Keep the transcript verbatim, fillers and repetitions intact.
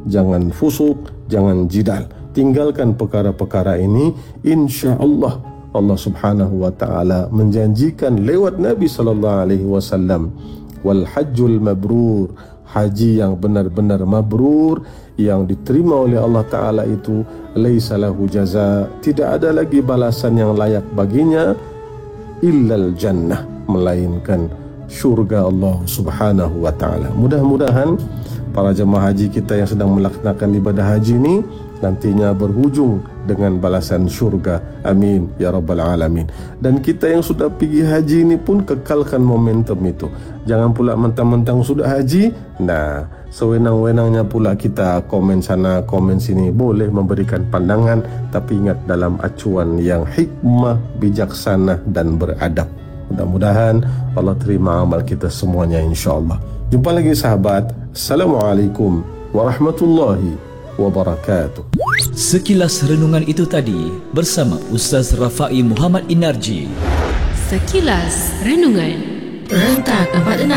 jangan fusuk, jangan jidal. Tinggalkan perkara-perkara ini, insya-Allah Allah Subhanahu wa taala menjanjikan lewat Nabi sallallahu alaihi wasallam, wal hajjul mabrur, haji yang benar-benar mabrur, yang diterima oleh Allah taala itu laisa lahu jaza, tidak ada lagi balasan yang layak baginya illal jannah, melainkan syurga Allah Subhanahu wa taala. Mudah-mudahan para jemaah haji kita yang sedang melaksanakan ibadah haji ini nantinya berhujung dengan balasan syurga. Amin ya rabbal alamin. Dan kita yang sudah pergi haji ini pun kekalkan momentum itu. Jangan pula mentang-mentang sudah haji, nah sewenang-wenangnya pula kita komen sana komen sini. Boleh memberikan pandangan, tapi ingat dalam acuan yang hikmah, bijaksana dan beradab. Mudah-mudahan Allah terima amal kita semuanya, insya-Allah. Jumpa lagi sahabat. Assalamualaikum warahmatullahi wabarakatuh. Sekilas renungan itu tadi bersama Ustaz Rafai Muhammad Inarji. Sekilas Renungan Rentak empat puluh enam.